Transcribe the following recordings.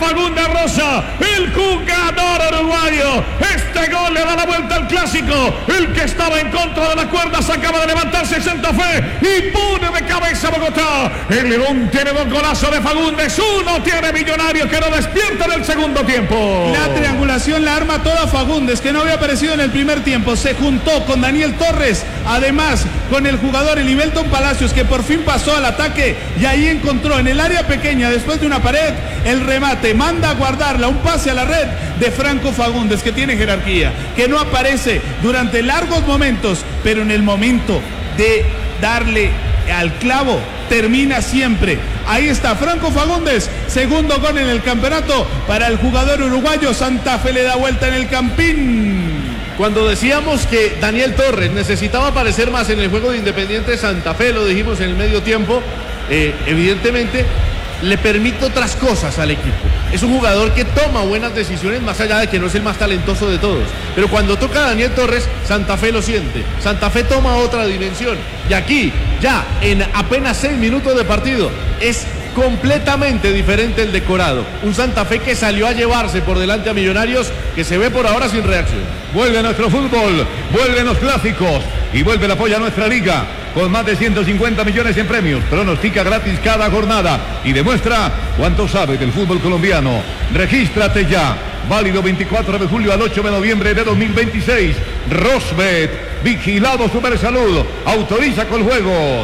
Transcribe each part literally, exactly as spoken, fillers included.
Fagundes Rosa, el jugador uruguayo. Este gol le da la vuelta al clásico. El que estaba en contra de la cuerda se acaba de levantarse Santa Fe y pone de cabeza a Bogotá. El León tiene dos golazos de Fagundes. Uno tiene Millonarios que no despierta en el segundo tiempo. La triangulación la arma toda Fagundes, que no había aparecido en el primer tiempo. Se juntó con Daniel Torres, además con el jugador Elivelton Palacios, que por fin pasó al ataque y ahí encontró en el área pequeña, después de una pared, el remate. Manda a guardarla, un pase a la red de Franco Fagundes, que tiene jerarquía, que no aparece durante largos momentos, pero en el momento de darle al clavo termina siempre. Ahí está Franco Fagundes, segundo gol en el campeonato para el jugador uruguayo. Santa Fe le da vuelta en el Campín. Cuando decíamos que Daniel Torres necesitaba aparecer más en el juego de Independiente Santa Fe, lo dijimos en el medio tiempo, eh, evidentemente le permite otras cosas al equipo. Es un jugador que toma buenas decisiones, más allá de que no es el más talentoso de todos. Pero cuando toca a Daniel Torres, Santa Fe lo siente. Santa Fe toma otra dimensión. Y aquí, ya en apenas seis minutos de partido, es completamente diferente el decorado. Un Santa Fe que salió a llevarse por delante a Millonarios, que se ve por ahora sin reacción. Vuelve nuestro fútbol, vuelven los clásicos y vuelve el apoyo a nuestra liga con más de ciento cincuenta millones en premios. Pronostica gratis cada jornada y demuestra cuánto sabe del fútbol colombiano. Regístrate ya. Válido veinticuatro de julio al ocho de noviembre de dos mil veintiséis. Rosbet, vigilado Supersalud, autoriza con juegos.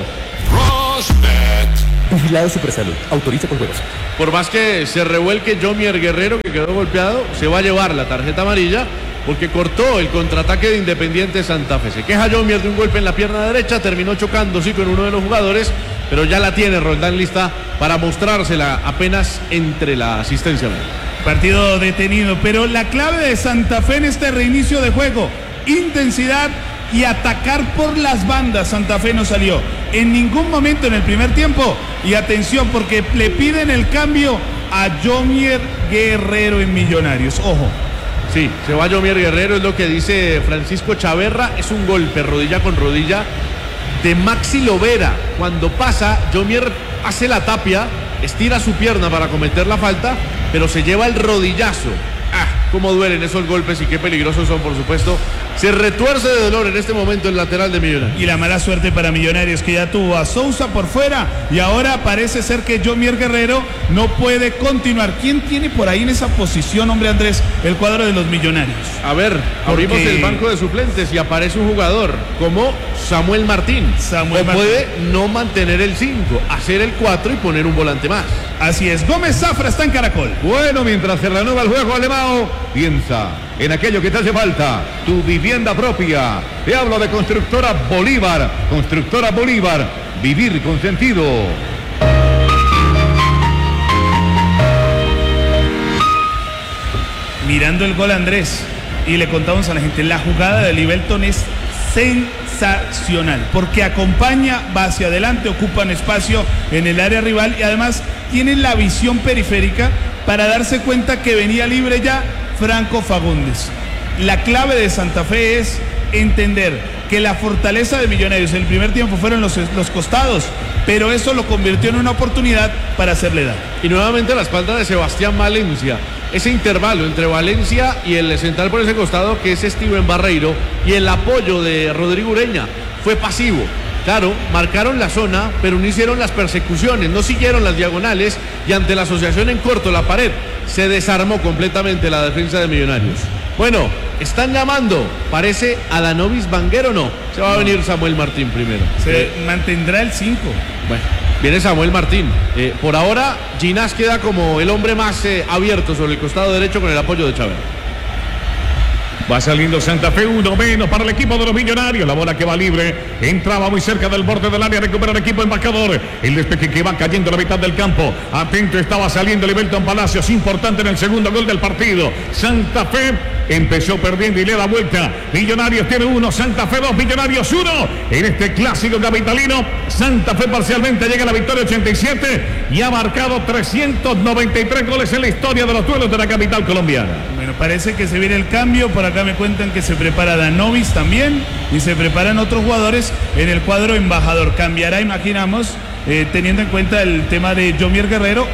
Rosbet. Vigilado Supersalud, autoriza con juegos. Por más que se revuelque Jomier Guerrero, que quedó golpeado, se va a llevar la tarjeta amarilla porque cortó el contraataque de Independiente Santa Fe. Se queja Jomier de un golpe en la pierna derecha, terminó chocando sí con uno de los jugadores, pero ya la tiene Roldán lista para mostrársela apenas entre la asistencia. Partido detenido, pero la clave de Santa Fe en este reinicio de juego, intensidad y atacar por las bandas. Santa Fe no salió en ningún momento en el primer tiempo. Y atención, porque le piden el cambio a Jomier Guerrero en Millonarios. Ojo. Sí, se va Jomier Guerrero, es lo que dice Francisco Chaverra. Es un golpe rodilla con rodilla de Maxi Lovera. Cuando pasa, Jomier hace la tapia, estira su pierna para cometer la falta, pero se lleva el rodillazo. Ah, cómo duelen esos golpes y qué peligrosos son, por supuesto. Se retuerce de dolor en este momento el lateral de Millonarios. Y la mala suerte para Millonarios, que ya tuvo a Sousa por fuera y ahora parece ser que Jomier Guerrero no puede continuar. ¿Quién tiene por ahí en esa posición, hombre Andrés, el cuadro de los Millonarios? A ver, Porque... abrimos el banco de suplentes y aparece un jugador como Samuel Martín. Samuel o Martín. Puede no mantener el cinco, hacer el cuatro y poner un volante más. Así es, Gómez Zafra está en Caracol. Bueno, mientras se reanuda el juego, Alemão, piensa en aquello que te hace falta, tu vivienda propia. Te hablo de Constructora Bolívar. Constructora Bolívar, vivir con sentido. Mirando el gol, Andrés, y le contamos a la gente, la jugada de Elivelton es sensacional, porque acompaña, va hacia adelante, ocupan espacio en el área rival y además tienen la visión periférica para darse cuenta que venía libre ya Franco Fagundes. La clave de Santa Fe es entender que la fortaleza de Millonarios en el primer tiempo fueron los, los costados, pero eso lo convirtió en una oportunidad para hacerle daño. Y nuevamente la espalda de Sebastián Valencia. Ese intervalo entre Valencia y el central por ese costado, que es Steven Barreiro, y el apoyo de Rodrigo Ureña fue pasivo. Claro, marcaron la zona, pero no hicieron las persecuciones, no siguieron las diagonales, y ante la asociación en corto, la pared, se desarmó completamente la defensa de Millonarios. Bueno, están llamando, parece a Danovis Vanguero, no, se va a venir Samuel Martín primero. Se eh, mantendrá el cinco. Bueno, viene Samuel Martín. Eh, por ahora, Ginás queda como el hombre más eh, abierto sobre el costado derecho con el apoyo de Chávez. Va saliendo Santa Fe, uno menos para el equipo de los Millonarios. La bola que va libre, entraba muy cerca del borde del área, recupera el equipo embajador. El despeje que va cayendo a la mitad del campo. Atento estaba saliendo Elivelton Palacios, importante en el segundo gol del partido. Santa Fe empezó perdiendo y le da vuelta. Millonarios tiene uno, Santa Fe dos, Millonarios uno. En este clásico capitalino, Santa Fe parcialmente llega a la victoria ochenta y siete y ha marcado trescientos noventa y tres goles en la historia de los duelos de la capital colombiana. Bueno, parece que se viene el cambio. Por acá me cuentan que se prepara Danovis también y se preparan otros jugadores en el cuadro embajador. Cambiará, imaginamos, eh, teniendo en cuenta el tema de Jomier Guerrero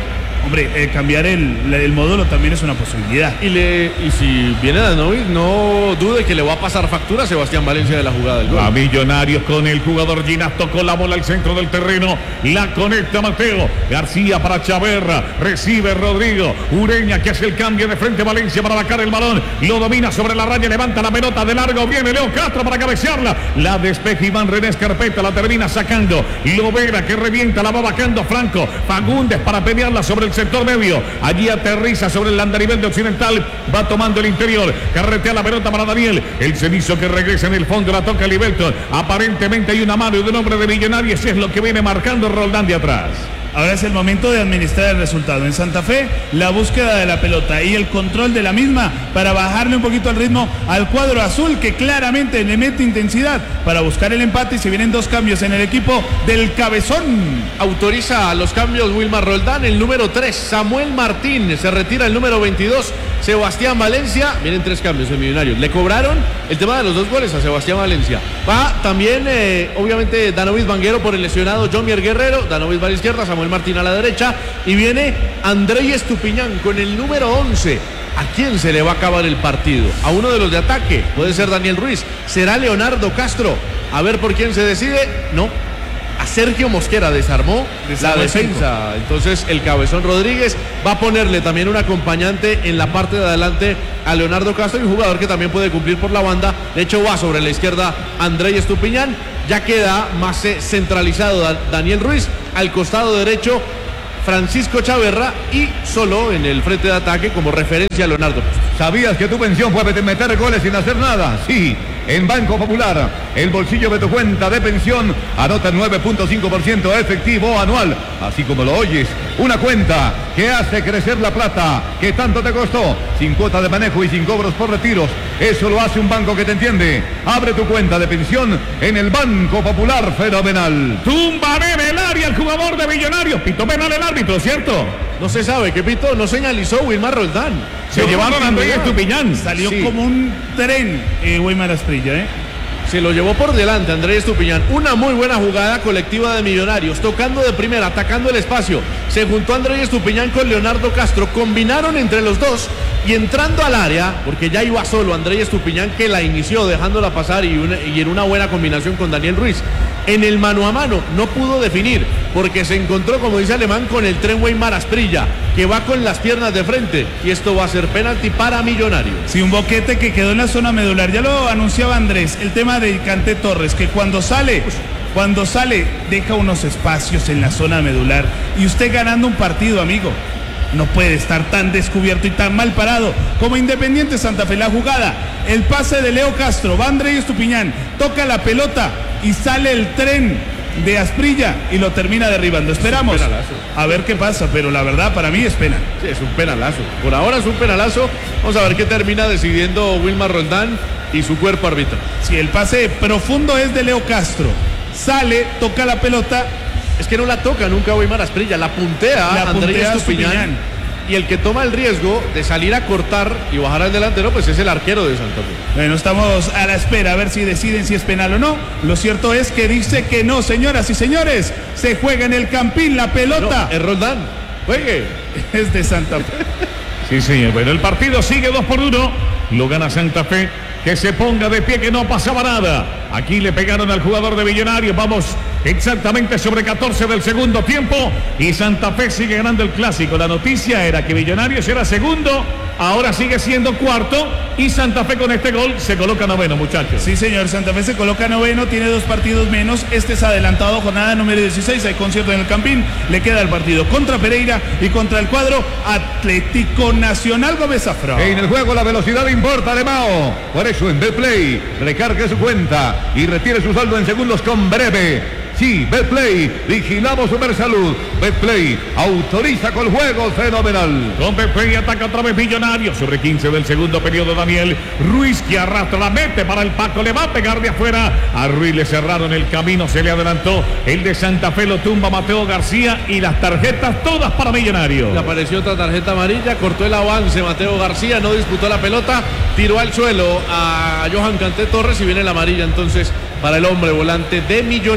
Hombre, eh, cambiar el, el módulo también es una posibilidad. Y, le, y si viene Danovic, no dude que le va a pasar factura a Sebastián Valencia de la jugada del gol. A Millonarios con el jugador Ginás, tocó la bola al centro del terreno, la conecta Mateo García para Chaverra, recibe Rodrigo Ureña, que hace el cambio de frente a Valencia para bajar el balón, lo domina sobre la raya, levanta la pelota de largo, viene Leo Castro para cabecearla, la despeja Iván René Escarpeta, la termina sacando Lovera, que revienta, la va bajando Franco Fagundes para pelearla sobre el sector medio, allí aterriza sobre el andarivel de Occidental, va tomando el interior, carretea la pelota para Daniel, el cenizo que regresa en el fondo, la toca Libelton, aparentemente hay una mano de un hombre de Millonarios, es lo que viene marcando Roldán de atrás. Ahora es el momento de administrar el resultado. En Santa Fe, la búsqueda de la pelota y el control de la misma para bajarle un poquito el ritmo al cuadro azul, que claramente le mete intensidad para buscar el empate, y se vienen dos cambios en el equipo del Cabezón. Autoriza a los cambios Wilmar Roldán, el número tres, Samuel Martín, se retira el número veintidós, Sebastián Valencia. Vienen tres cambios en Millonarios. Le cobraron el tema de los dos goles a Sebastián Valencia. Va también, eh, obviamente, Danovis Vanguero por el lesionado Jomier Guerrero, Danovis va a la izquierda, Samuel Martín a la derecha, y viene André Estupiñán con el número once. ¿A quién se le va a acabar el partido? A uno de los de ataque, puede ser Daniel Ruiz, será Leonardo Castro, a ver por quién se decide. No, a Sergio Mosquera desarmó, desarmó la defensa. Entonces el Cabezón Rodríguez va a ponerle también un acompañante en la parte de adelante a Leonardo Castro, y un jugador que también puede cumplir por la banda. De hecho va sobre la izquierda André Estupiñán. Ya queda más centralizado Daniel Ruiz, al costado derecho Francisco Chaverra, y solo en el frente de ataque como referencia a Leonardo. ¿Sabías que tu pensión puede meter goles sin hacer nada? Sí, en Banco Popular, el bolsillo de tu cuenta de pensión anota nueve punto cinco por ciento efectivo anual, así como lo oyes, una cuenta que hace crecer la plata que tanto te costó, sin cuota de manejo y sin cobros por retiros. Eso lo hace un banco que te entiende. Abre tu cuenta de pensión en el Banco Popular. Fenomenal. Tumba en el área el jugador de Millonarios, pitó penal el árbitro, ¿cierto? No se sabe, que pito no señalizó Wilmar Roldán. Se Yo llevaron a Andrés Estupiñán. Salió sí. como un tren, eh, Wilmar Asprilla, ¿eh? Se lo llevó por delante Andrés Estupiñán. Una muy buena jugada colectiva de Millonarios, tocando de primera, atacando el espacio. Se juntó Andrés Estupiñán con Leonardo Castro, combinaron entre los dos, y entrando al área, porque ya iba solo Andrés Estupiñán, que la inició dejándola pasar, y, una, y en una buena combinación con Daniel Ruiz. En el mano a mano no pudo definir, porque se encontró, como dice Alemán, con el tren Weimar Asprilla, que va con las piernas de frente, y esto va a ser penalti para Millonarios. Sí, un boquete que quedó en la zona medular. Ya lo anunciaba Andrés, el tema de Canté Torres, que cuando sale, cuando sale, deja unos espacios en la zona medular, y usted ganando un partido, amigo, no puede estar tan descubierto y tan mal parado como Independiente Santa Fe. La jugada, el pase de Leo Castro, va Andrés Estupiñán, toca la pelota y sale el tren de Asprilla y lo termina derribando. Esperamos a ver qué pasa, pero la verdad para mí es penal. Sí, es un penalazo. Por ahora es un penalazo. Vamos a ver qué termina decidiendo Wilmar Roldán y su cuerpo arbitral. Si el pase profundo es de Leo Castro, sale, toca la pelota. Es que no la toca nunca Weimar Asprilla, la puntea la Andrés puntea Estupiñán. Estupiñán. Y el que toma el riesgo de salir a cortar y bajar al delantero, pues es el arquero de Santa Fe. Bueno, estamos a la espera a ver si deciden si es penal o no. Lo cierto es que dice que no, señoras y señores. Se juega en el Campín la pelota. No, es Roldán. Juegue. Es de Santa Fe. Sí, señor. Bueno, el partido sigue dos por uno. Lo gana Santa Fe. Que se ponga de pie, que no pasaba nada. Aquí le pegaron al jugador de Millonarios. Vamos exactamente sobre catorce del segundo tiempo. Y Santa Fe sigue ganando el clásico. La noticia era que Millonarios era segundo. Ahora sigue siendo cuarto. Y Santa Fe con este gol se coloca noveno, muchachos. Sí, señor. Santa Fe se coloca noveno. Tiene dos partidos menos. Este es adelantado, jornada número dieciséis. Hay concierto en el Campín. Le queda el partido contra Pereira y contra el cuadro Atlético Nacional Gómez Zafra. En el juego la velocidad importa, Alemao. Por eso en Betplay recargue su cuenta y retire su saldo en segundos con Breve. Sí, Betplay, vigilamos Supersalud. Betplay autoriza con juegos. Fenomenal. Con Betplay ataca otra vez Millonarios. Sobre quince del segundo periodo, Daniel Ruiz, que arrastra, la mete para el Paco, le va a pegar de afuera. A Ruiz le cerraron el camino, se le adelantó. El de Santa Fe lo tumba Mateo García, y las tarjetas todas para Millonarios. Le apareció otra tarjeta amarilla, cortó el avance Mateo García, no disputó la pelota, tiró al suelo a Johan Canté Torres, y viene la amarilla entonces para el hombre volante de Millonarios.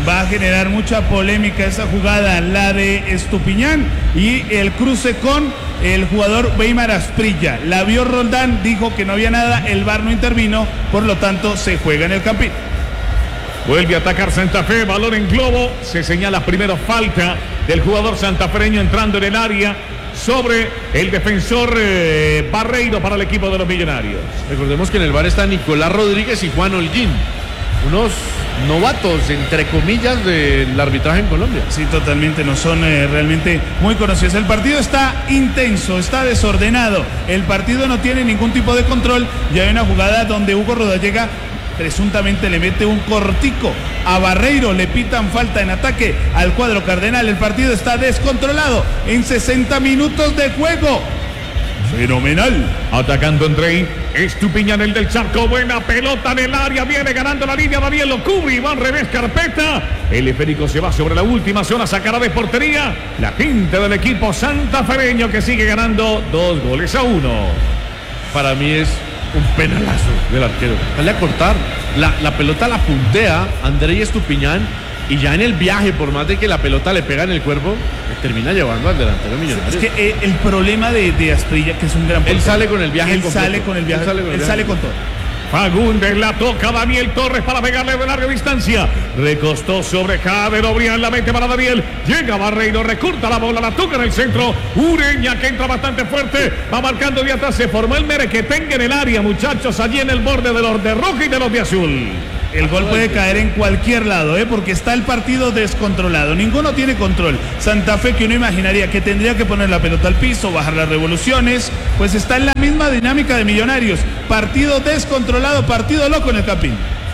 va a generar mucha polémica esa jugada, la de Estupiñán y el cruce con el jugador Weimar Asprilla. La vio Roldán, dijo que no había nada, el V A R no intervino, por lo tanto se juega en el Campín. Vuelve a atacar Santa Fe, balón en globo, se señala primero falta del jugador santafereño entrando en el área sobre el defensor eh, Barreiro para el equipo de los Millonarios. Recordemos que en el V A R está Nicolás Rodríguez y Juan Holguín, unos novatos, entre comillas, del arbitraje en Colombia. Sí, totalmente, no son eh, realmente muy conocidos. El partido está intenso, está desordenado, el partido no tiene ningún tipo de control, y hay una jugada donde Hugo Rodallega presuntamente le mete un cortico a Barreiro, le pitan falta en ataque al cuadro cardenal. El partido está descontrolado en sesenta minutos de juego. Fenomenal. Atacando Andrei, Estupiñán, el del Charco, buena pelota en el área, viene ganando la línea, Daniel lo cubre y va al revés Carpeta. El esférico se va sobre la última zona, sacará de portería la gente del equipo santafereño, que sigue ganando dos goles a uno. Para mí es un penalazo del arquero. Dale a cortar. La, la pelota la puntea Andrei Estupiñán, y ya en el viaje, por más de que la pelota le pega en el cuerpo, le termina llevando al delantero millonario. Es que eh, el problema de, de Asprilla, que es un gran portero, él sale con el viaje él completo. sale con el viaje, él sale con, él sale con todo. Fagundes la toca Daniel Torres para pegarle de larga distancia. Recostó sobre Jader Obrián, la mete para Daniel. Llega Barreiro, recorta la bola, la toca en el centro. Ureña, que entra bastante fuerte, va marcando de atrás. Se formó el merequetengue en el área, muchachos, allí en el borde de los de rojo y de los de azul. El gol puede caer en cualquier lado, ¿eh? Porque está el partido descontrolado. Ninguno tiene control. Santa Fe, que uno imaginaría que tendría que poner la pelota al piso, bajar las revoluciones, pues está en la misma dinámica de Millonarios. Partido descontrolado, partido loco en el Campín.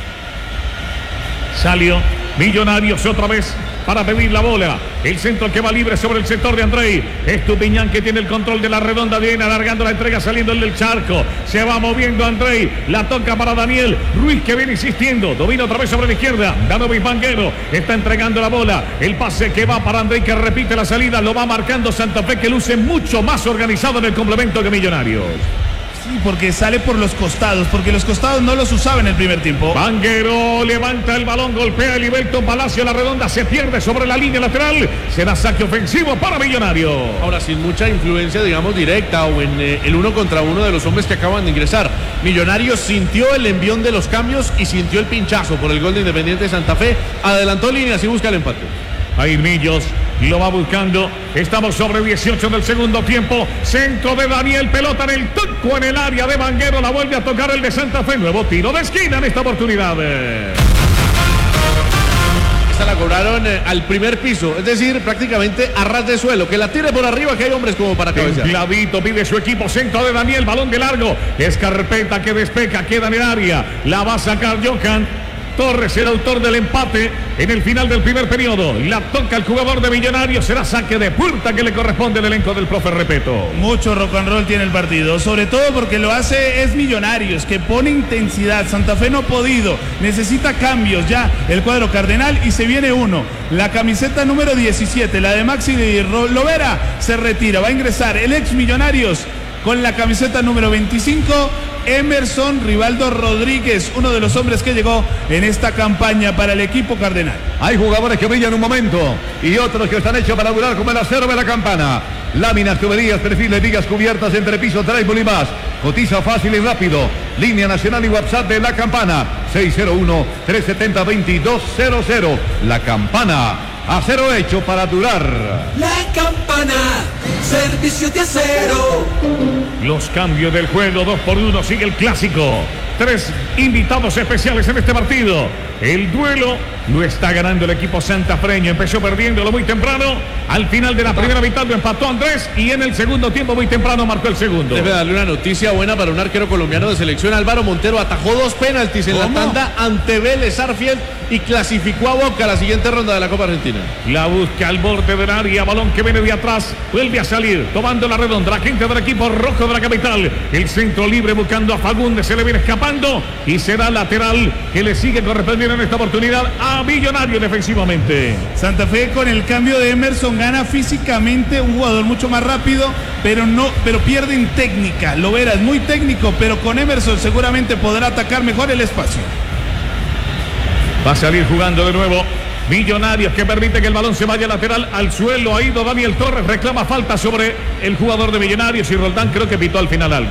Salió Millonarios otra vez para pedir la bola. El centro que va libre sobre el sector de Andrei. Estupiñán, que tiene el control de la redonda, viene alargando la entrega, saliendo el del Charco. Se va moviendo Andrei. La toca para Daniel Ruiz, que viene insistiendo. Domina otra vez sobre la izquierda. Danovis Vanguero está entregando la bola. El pase que va para Andrei, que repite la salida. Lo va marcando Santa Fe, que luce mucho más organizado en el complemento que Millonarios. Sí, porque sale por los costados, porque los costados no los usaba en el primer tiempo. Vanguero levanta el balón, golpea el Ibelton Palacio, la redonda se pierde sobre la línea lateral. Será saque ofensivo para Millonarios. Ahora, sin mucha influencia, digamos, directa o en eh, el uno contra uno de los hombres que acaban de ingresar. Millonarios sintió el envión de los cambios y sintió el pinchazo por el gol de Independiente Santa Fe. Adelantó líneas y busca el empate. Ahí Millos lo va buscando. Estamos sobre dieciocho del segundo tiempo. Centro de Daniel, pelota en el toco en el área de Vanguero. La vuelve a tocar el de Santa Fe. Nuevo tiro de esquina en esta oportunidad. Esta la cobraron eh, al primer piso, es decir, prácticamente a ras de suelo. Que la tire por arriba, que hay hombres como para cabecear. Clavito pide su equipo, centro de Daniel, balón de largo. Es Carpeta que despeja, queda en el área. La va a sacar Johan Torres, el autor del empate en el final del primer periodo. La toca el jugador de Millonarios. Será saque de puerta que le corresponde al elenco del profe Repeto. Mucho rock and roll tiene el partido, sobre todo porque lo hace es Millonarios, que pone intensidad. Santa Fe no ha podido, necesita cambios ya el cuadro cardenal, y se viene uno. La camiseta número diecisiete, la de Maxi Lovera, se retira. Va a ingresar el ex Millonarios con la camiseta número veinticinco, Emerson Rivaldo Rodríguez, uno de los hombres que llegó en esta campaña para el equipo cardenal. Hay jugadores que brillan un momento y otros que están hechos para durar, como el acero de la Campana. Láminas, tuberías, perfiles, vigas cubiertas, entre pisos, drywall y más. Cotiza fácil y rápido. Línea nacional y WhatsApp de La Campana, seis cero uno, tres siete cero, dos dos cero cero. La Campana, acero hecho para durar. La Campana, servicio de acero. Los cambios del juego, dos por uno, sigue el clásico. Tres invitados especiales en este partido. El duelo lo está ganando el equipo santafreño. Empezó perdiéndolo muy temprano. Al final de la primera mitad lo empató Andrés, y en el segundo tiempo muy temprano marcó el segundo. Debe darle una noticia buena para un arquero colombiano de selección. Álvaro Montero atajó dos penaltis en ¿Cómo? la tanda ante Vélez Arfield y clasificó a Boca a la siguiente ronda de la Copa Argentina. La busca al borde del área, balón que viene de atrás, vuelve a salir, tomando la redonda, la gente del equipo rojo de la capital. El centro libre buscando a Fagundes, se le viene escapando y será lateral que le sigue correspondiendo en esta oportunidad a Millonarios defensivamente. Santa Fe, con el cambio de Emerson, gana físicamente, un jugador mucho más rápido, pero no, pero pierde en técnica. Lovera es muy técnico, pero con Emerson seguramente podrá atacar mejor el espacio. Va a salir jugando de nuevo Millonarios que permite que el balón se vaya lateral al suelo. Ha ido Daniel Torres, reclama falta sobre el jugador de Millonarios y Roldán creo que pitó al final algo.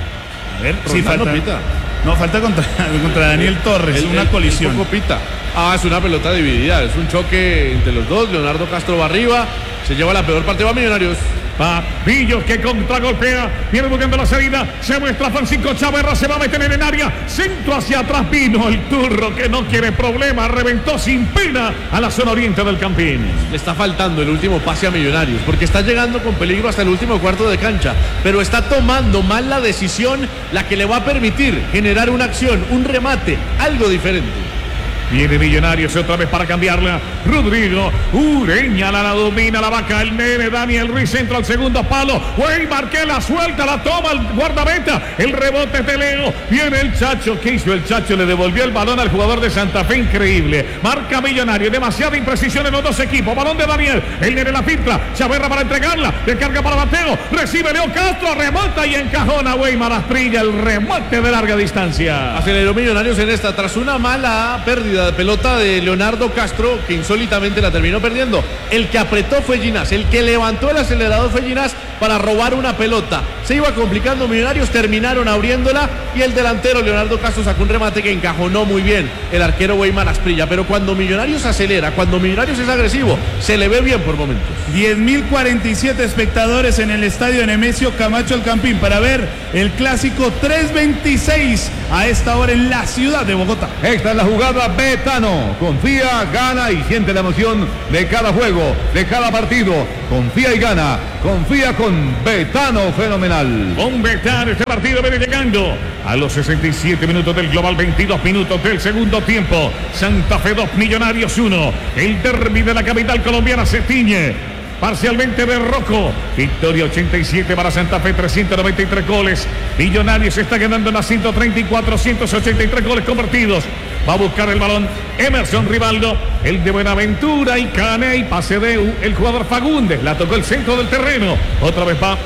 A ver, sí, Roldán falta. no pita. No, falta contra, contra Daniel Torres, El- una el- colisión. el poco pita. Ah, es una pelota dividida, es un choque entre los dos. Leonardo Castro va arriba, se lleva la peor parte, va Millonarios. Pavillos que contragolpea, viene buscando la salida, se muestra Francisco Chaverra, se va a meter en el área, centro hacia atrás, vino el turro que no quiere problema, reventó sin pena a la zona oriente del Campín. Le está faltando el último pase a Millonarios, porque está llegando con peligro hasta el último cuarto de cancha, pero está tomando mal la decisión, la que le va a permitir generar una acción, un remate, algo diferente. Viene Millonarios otra vez para cambiarla. Rodrigo Ureña la, la domina la vaca. El nene Daniel Ruiz entra al segundo palo. Weimar que la suelta, la toma el guardameta. El rebote de Leo. Viene el Chacho. ¿Qué hizo el Chacho? Le devolvió el balón al jugador de Santa Fe. Increíble. Marca Millonarios. Demasiada imprecisión en los dos equipos. Balón de Daniel. El nene la filtra. Chaverra para entregarla. Descarga para Mateo. Recibe Leo Castro. Remota y encajona Weimar Asprilla. El remate de larga distancia. Aceleró Millonarios en esta, tras una mala pérdida de pelota de Leonardo Castro, que insólitamente la terminó perdiendo. El que apretó fue Ginás, el que levantó el acelerador fue Ginás para robar una pelota. Se iba complicando Millonarios, terminaron abriéndola y el delantero Leonardo Castro sacó un remate que encajonó muy bien el arquero Weimar Asprilla. Pero cuando Millonarios acelera, cuando Millonarios es agresivo, se le ve bien por momentos. diez mil cuarenta y siete espectadores en el estadio Nemesio Camacho El Campín para ver el clásico tres veintiséis a esta hora en la ciudad de Bogotá. Esta es la jugada Betano. Confía, gana y siente la emoción de cada juego, de cada partido. Confía y gana. Confía con Betano fenomenal. Con Betano este partido viene llegando a los sesenta y siete minutos del global, veintidós minutos del segundo tiempo. Santa Fe dos, Millonarios uno. El derbi de la capital colombiana se tiñe parcialmente de rojo. Victoria ochenta y siete para Santa Fe, trescientos noventa y tres goles. Millonarios está ganando en las ciento treinta y cuatro, ciento ochenta y tres goles convertidos. Va a buscar el balón Emerson Rivaldo, el de Buenaventura y Cane y pase de el jugador Fagundes. La tocó el centro del terreno. Otra vez va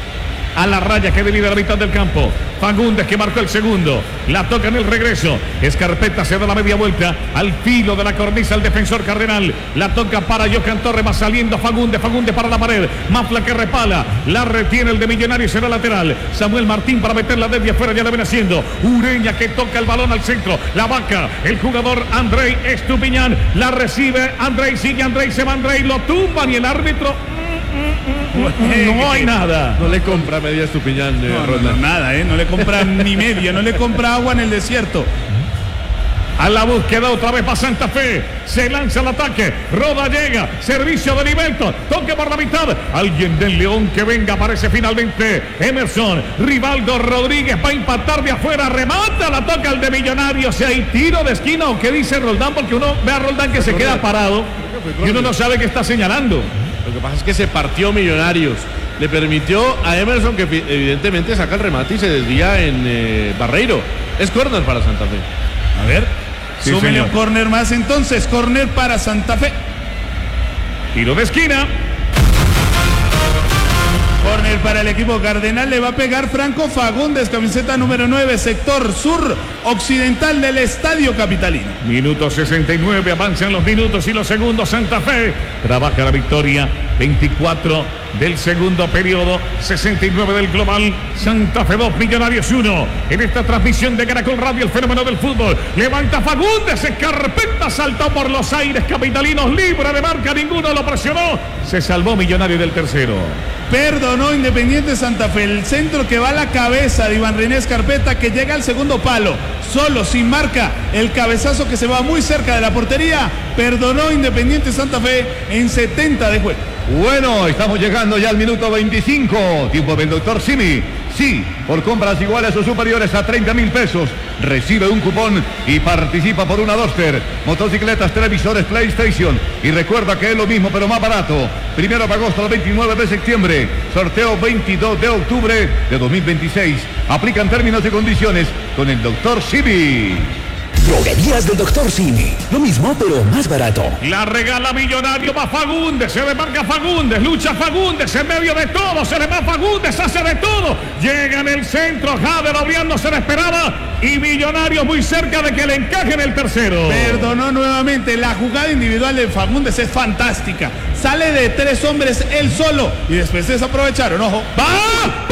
a la raya que divide la mitad del campo. Fagundes que marcó el segundo. La toca en el regreso. Escarpeta se da la media vuelta al filo de la cornisa al defensor Cardenal. La toca para Johan Torres. Va saliendo Fagundes. Fagundes para la pared. Mafla que repala. La retiene el de Millonarios. Será lateral. Samuel Martín para meterla desde afuera. Ya la ven haciendo. Ureña que toca el balón al centro. La vaca. El jugador Andrei Estupiñán. La recibe Andrei. Sigue Andrei. Se va Andrei. Lo tumban y el árbitro. No hay nada. No le compra media Estupiñán, eh, No, no, Roldán. no, nada, ¿eh? No le compra ni media, no le compra agua en el desierto. A la búsqueda otra vez para Santa Fe. Se lanza el ataque. Roda llega. Servicio de Nivelto. Toque por la mitad. Alguien del León que venga. Aparece finalmente Emerson. Rivaldo Rodríguez va a impactar de afuera. Remata. La toca el de Millonarios. Si hay tiro de esquina o qué dice Roldán. Porque uno ve a Roldán que se queda parado. Y uno no sabe qué está señalando. Lo que pasa es que se partió Millonarios. Le permitió a Emerson, que evidentemente saca el remate y se desvía en eh, Barreiro. Es córner para Santa Fe. A ver, Sí, súmele señor. un córner más entonces, córner para Santa Fe. Tiro de esquina. Córner para el equipo cardenal, le va a pegar Franco Fagundes, camiseta número nueve, sector sur occidental del estadio capitalino. Minuto sesenta y nueve, avanzan los minutos y los segundos. Santa Fe trabaja la victoria. veinticuatro del segundo periodo, sesenta y nueve del global. Santa Fe dos, Millonarios uno. En esta transmisión de Caracol Radio, el fenómeno del fútbol. Levanta Fagundes, Escarpeta saltó por los aires capitalinos, libre de marca, ninguno lo presionó. Se salvó Millonario del tercero. Perdonó Independiente Santa Fe, el centro que va a la cabeza de Iván René Escarpeta, que llega al segundo palo, solo, sin marca, el cabezazo que se va muy cerca de la portería. Perdonó Independiente Santa Fe en setenta de juego. Bueno, estamos llegando ya al minuto veinticinco. Tiempo del doctor Simi. Sí, por compras iguales o superiores a treinta mil pesos. Recibe un cupón y participa por una Duster, motocicletas, televisores, PlayStation. Y recuerda que es lo mismo pero más barato. Primero de agosto al veintinueve de septiembre. Sorteo veintidós de octubre de dos mil veintiséis. Aplican términos y condiciones con el doctor Simi. Droguerías del doctor Simi. Lo mismo, pero más barato. La regala Millonario, va Fagundes, se desmarca Fagundes, lucha Fagundes, en medio de todo, se le va Fagundes, hace de todo. Llega en el centro, Jader Obrián no se la esperaba y Millonarios muy cerca de que le encajen el tercero. Perdonó nuevamente nuevamente, la jugada individual de Fagundes es fantástica. Sale de tres hombres él solo y después se desaprovecharon, ojo. ¡Va!